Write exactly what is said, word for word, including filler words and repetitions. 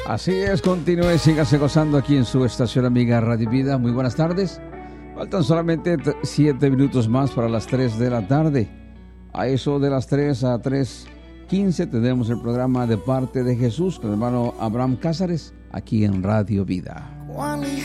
Así es, continúe, sígase gozando aquí en su estación amiga Radio Vida. Muy buenas tardes. Faltan solamente t- siete minutos más para las tres de la tarde. A eso de las tres a tres quince tendremos el programa De Parte de Jesús con el hermano Abraham Cázares aquí en Radio Vida.